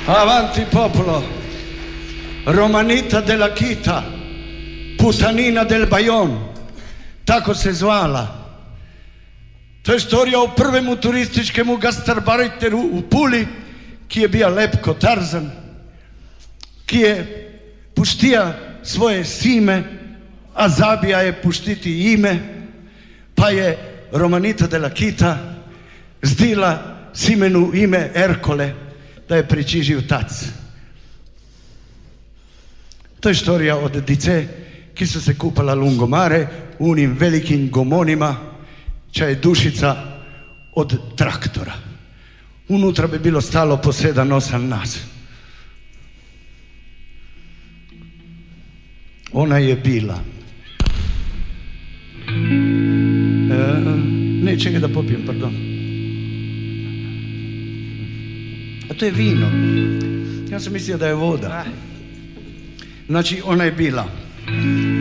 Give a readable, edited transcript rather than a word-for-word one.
Avanti popolo, Romanita della Chita, putanina del Bajon, tako se zvala. To je storija o prvemu turističkemu gastarbajteru u Puli, ki je bil lep kot Tarzan, ki je puštija svoje sime, a zabija je puštiti ime, pa je Romanita della Chita zdila simenu ime Ercole, da je pričižil tac. To je storija od dice, ki so se kupala lungomare unim velikim gomonima, ča je dušica od traktora. Unutra bi bilo stalo po 7-8 nas. Ona je bila. Ne, čekaj da popijem, pardon. A to je vino. Ja sam mislio da je voda. Znači, ona je bila.